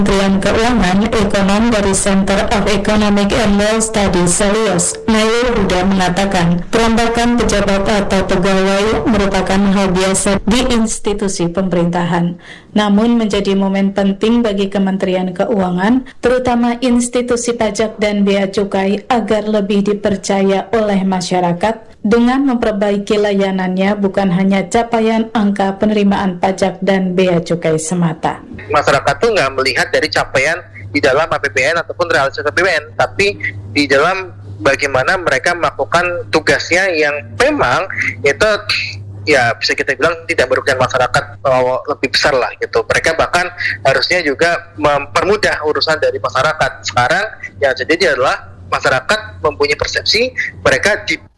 Kementerian Keuangan, ekonom dari Center of Economic and Law Studies Selios, Nailul Huda mengatakan, perombakan pejabat atau pegawai merupakan hal biasa di institusi pemerintahan. Namun menjadi momen penting bagi Kementerian Keuangan, terutama institusi pajak dan bea cukai agar lebih dipercaya oleh masyarakat dengan memperbaiki layanannya, bukan hanya capaian angka penerimaan pajak dan bea cukai semata. Masyarakat tuh nggak melihat dari capaian di dalam APBN ataupun realisasi APBN, tapi di dalam bagaimana mereka melakukan tugasnya yang memang itu ya bisa kita bilang tidak merugikan masyarakat lebih besar lah gitu. Mereka bahkan harusnya juga mempermudah urusan dari masyarakat. Sekarang yang terjadi adalah masyarakat mempunyai persepsi mereka